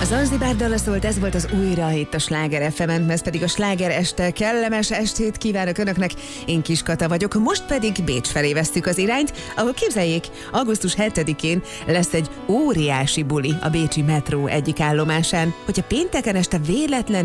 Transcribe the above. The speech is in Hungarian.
A Zanzibár dala szólt, ez volt az Újra itt a Sláger FM-en, ez pedig a Sláger este. Kellemes estét kívánok Önöknek, én Kis Kata vagyok, most pedig Bécs felé vesztük az irányt, ahol képzeljék, augusztus 7-én lesz egy óriási buli a bécsi metró egyik állomásán. Hogyha pénteken este véletlenül